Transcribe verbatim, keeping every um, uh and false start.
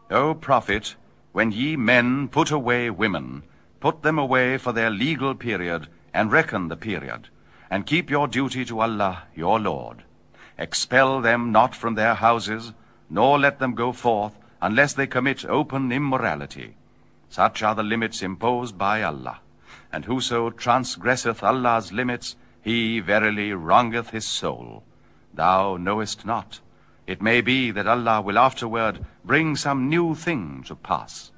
O prophet, when ye men put away women, put them away for their legal period, and reckon the period, and keep your duty to Allah your Lord. Expel them not from their houses, nor let them go forth, unless they commit open immorality. Such are the limits imposed by Allah. And whoso transgresseth Allah's limits, he verily wrongeth his soul. Thou knowest not. It may be that Allah will afterward bring some new thing to pass.